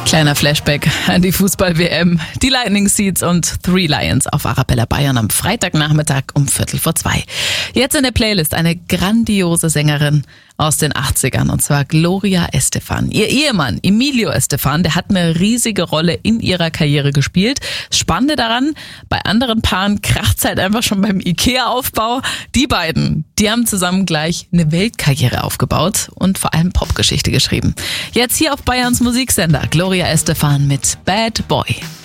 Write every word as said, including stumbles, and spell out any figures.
Kleiner Flashback an die Fußball-W M. Die Lightning Seeds und Three Lions auf Arabella Bayern am Freitagnachmittag um Viertel vor zwei. Jetzt in der Playlist eine grandiose Sängerin aus den achtzigern, und zwar Gloria Estefan. Ihr Ehemann Emilio Estefan, der hat eine riesige Rolle in ihrer Karriere gespielt. Das Spannende daran, bei anderen Paaren kracht's halt einfach schon beim Ikea-Aufbau. Die beiden, die haben zusammen gleich eine Weltkarriere aufgebaut und vor allem Popgeschichte geschrieben. Jetzt hier auf Bayerns Musiksender Gloria Estefan mit Bad Boy.